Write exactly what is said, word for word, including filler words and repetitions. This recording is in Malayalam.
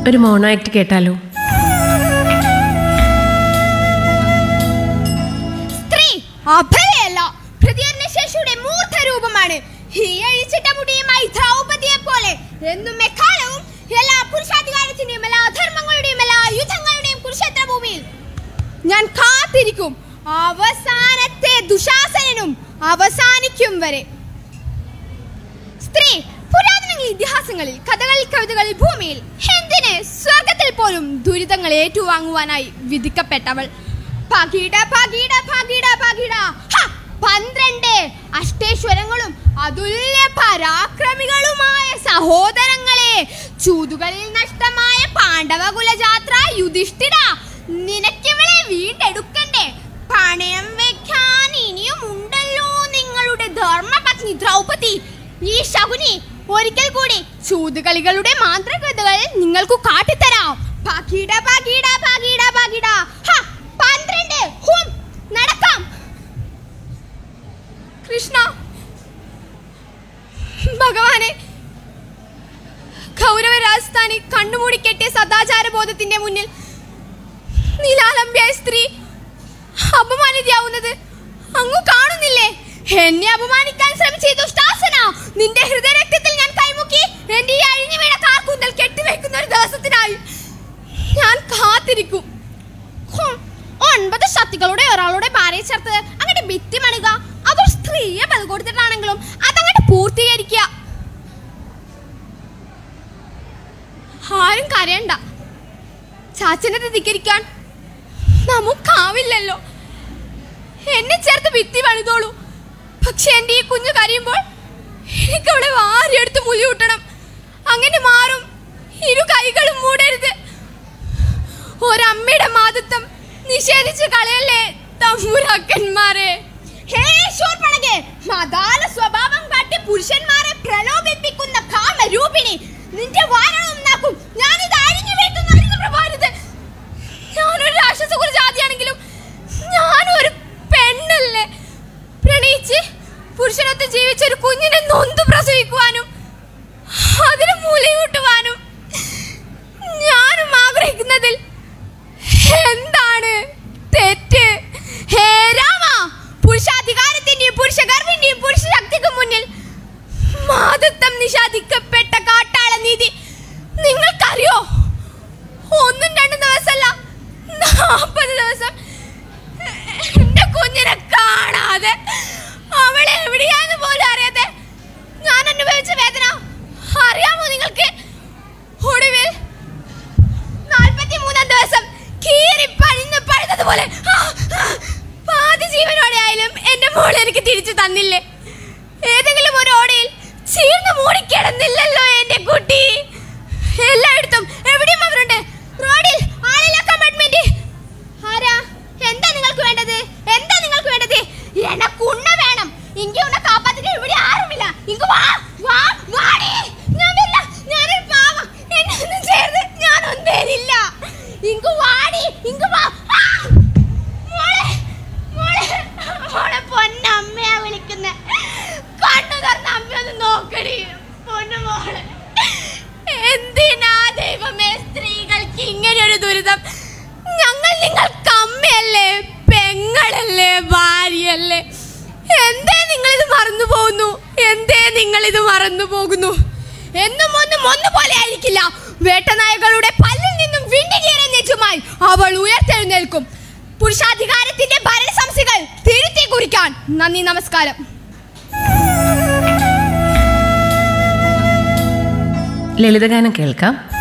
ഒരു മോണോ ആക്ട് കേട്ടാലോ? സ്ത്രീ അഭയല്ല, പ്രതികരണശേഷിയുടെ മൂർത്തരൂപമാണ്. ഈ അഴിച്ചിട്ട മുടിയുമായി ദ്രൗപദിയെ പോലെ എന്നും എക്കാലവും എല്ലാ പുരുഷാധികാരത്തിന്റെയും എല്ലാ അധർമ്മങ്ങളുടെയും എല്ലാ യുദ്ധങ്ങളുടെയും കുരുക്ഷേത്ര ഭൂമിയിൽ ഞാൻ കാത്തിരിക്കും. അവസാനത്തെ ദുശാസനും അവസാനിക്കും വരെ. സ്ത്രീ പുരാതന ഇതിഹാസങ്ങളിൽ, കഥകളിൽ, കവിതകളിൽ, ഭൂമിയിൽ എന്തിന് സ്വർഗത്തിൽ പോലും ദുരിതങ്ങൾ ഏറ്റുവാങ്ങുവാനായി വിധിക്കപ്പെട്ടവൾ. ഭഗീഡ ഭഗീഡ ഭഗീഡ ഭഗീഡ പന്ത്രണ്ട് അഷ്ടേശ്വരങ്ങളും അതുല്യ പരാക്രമികളുമായ സഹോദരങ്ങളെ, ചൂതുകളിൽ നഷ്ടമായ പാണ്ഡവ കുലജാത്ര യുധിഷ്ഠിര, നിനക്കിവളെ വീണ്ടെടുക്കണ്ടേ? പണയം വെക്കാൻ ഇനിയും ഉണ്ടല്ലോ നിങ്ങളുടെ ധർമ്മപത്നി ദ്രൗപദി. ഈ ശകുനി ഒരിക്കൽ കൂടി ചൂതുകളികളുടെ മാന്ത്രികതകൾ നിങ്ങൾക്ക് കാട്ടിത്തരാം. ഭഗീഡ ഭഗീഡ ഭഗീഡ ഭഗീഡ പന്ത്രണ്ട് ഹും നടക്കാം. കൃഷ്ണ ഭഗവാനെ, കൗരവ രാജസ്ഥാനി കണ്ണുമൂടി കെട്ടിയ സദാചാര ബോധത്തിന്റെ മുന്നിൽ നിലാലംബിയായ സ്ത്രീ അപമാനിതയാവുന്നത് അങ്ങ് കാണുന്നില്ലേ? എന്നെ അപമാനിക്കാൻ ശ്രമിച്ച ദുഷ്ടാസന, നിന്റെ ഹൃദയരക്തത്തിൽ ഞാൻ കൈമുക്കി എന്റെ ഈ അഴിഞ്ഞു വീണ കാർക്കൂന്തൽ കെട്ടിവെക്കുന്ന ഒരു ദിവസത്തിനായി ഞാൻ കാത്തിരിക്കും. ഒൻപത് ശക്തികളുടെ ഒരാളുടെ ഭാര്യയെ ചേർത്ത് അങ്ങോട്ട് ഭിത്തി മണിക, അതൊരു സ്ത്രീയെ ബൽ കൊടുത്തിട്ടാണെങ്കിലും അതങ്ങോട്ട് പൂർത്തീകരിക്കുക. ആരും കരയണ്ട, ചാച്ചനെ ധിക്കരിക്കാൻ നമുക്കാവില്ലല്ലോ. എന്നെ ചേർത്ത് ഭിത്തി പണിതോളൂ. പക്ഷെ എന്റെ ഈ കുഞ്ഞു കരയുമ്പോൾ എനിക്കവിടെ വാരിയെടുത്ത് മുലിയൂട്ടണം. അങ്ങനെ മാറും ഇരു കൈകളും മൂടരുത്. ഒരമ്മയുടെ മാതൃത്വം നിഷേധിച്ച് കളയല്ലേ തമ്പുരാക്കന്മാരെ. ഹേ ശൂർപ്പണഖേ, മദാല സ്വഭാവം കാട്ടി പുരുഷന്മാരെ പ്രലോഭിപ്പിക്കുന്ന കാമരൂപിണി, നിന്റെ വാരണം നാക്കും ഞാൻ ഇത് അഴിഞ്ഞു വീഴ്ത്തുന്ന പ്രഭാരത്. ഞാനൊരു രാക്ഷസ കുല ജാതിയാണെങ്കിലും ഞാനൊരു പെണ്ണല്ലേ. പ്രണയിച്ച് പുരുഷനൊത്ത് ജീവിച്ച ഒരു കുഞ്ഞിനെ നൊന്തു പ്രസവിക്കുവാനും അതിന് മുലയൂട്ടുവാനും ഞാനും ആഗ്രഹിക്കുന്നതിൽ എന്താണ് തെറ്റ്? ഹേ രാമ, പുരുഷാധികാരത്തിന്റെയും പുരുഷഗർവിന്റെയും പുരുഷ ശക്തിക്ക് മുന്നിൽ മാതൃത്വം നിഷേധിക്കപ്പെട്ട കാട്ടാള നീതി നിങ്ങൾക്കറിയോ? ഒന്നും രണ്ടും ദിവസമല്ല, നാൽപ്പത് ദിവസം എന്റെ കുഞ്ഞിനെ കാണാതെ, അവളെ എവിടെയാന്ന് പോലും അറിയാതെ ഞാൻ അനുഭവിച്ച വേദന അറിയാമോ നിങ്ങൾക്ക്? ഒടുവിൽ നാൽപ്പത്തി മൂന്നാം ദിവസം കീറി പഴിഞ്ഞ് പഴുതതുപോലെ പാതി ജീവനോടെ ആയാലും എന്റെ മോൾ എനിക്ക് തിരിച്ചു തന്നില്ലേ? ഏതെങ്കിലും ഒരു ഓടയിൽ ചീർന്ന് മൂടിക്കിടന്നില്ലല്ലോ എന്റെ കുട്ടി. എല്ലായിടത്തും എവിടെയും അവരുണ്ട്. റോഡിൽ ആളില്ല, കമ്പാർട്ട്മെന്റ്. ആരാ? എന്താ നിങ്ങൾക്ക് വേണ്ടത്? എന്താ നിങ്ങൾക്ക് വേണ്ടത്? എനക്കുണ്ണ വേണം. ഇങ്ങ ഉണ്ണ കാപ്പാത്തിട്ട് ഇവിടെ ആരുമില്ല. ഇങ്ങ് വാ വാ വാടി. ഞാൻ വരില്ല, ഞാനൊരു പാവം. എന്നെ ഒന്നും ചേർന്ന് ഞാനൊന്നും തരില്ല. ഇങ്ങ് വാടി, ഇങ്ങ് വാ. മോളെ മോളെ മോളെ പൊന്നമ്മയാ വിളിക്കുന്നെ. കണ്ണു തുറന്ന് അമ്മയൊന്ന് നോക്കടി പൊന്നു മോളെ. എന്തിനാ ദൈവമേ സ്ത്രീകൾക്ക് ഇങ്ങനെ ഒരു ദുരിതം? ഞങ്ങൾ നിങ്ങൾക്ക് അമ്മയല്ലേ, പെങ്ങളല്ലേ, ഭാര്യയല്ലേ? എന്തേ നിങ്ങളിത് മറന്നു പോകുന്നു? എന്തേ നിങ്ങളിത് മറന്നു പോകുന്നു? എന്നും ഒന്നും ഒന്നുപോലെ ആയിരിക്കില്ല. വേട്ടനായകളുടെ പല്ലിൽ നിന്നും വിണ്ടുകീറിയ നെഞ്ചുമായി അവൾ ഉയർത്തെഴുന്നേൽക്കും. പുരുഷാധികാരത്തിന്റെ ഭരണസംസ്ഥകൾ തിരുത്തി കുറിക്കാൻ. നന്ദി, നമസ്കാരം. ലളിതഗാനം കേൾക്കാം.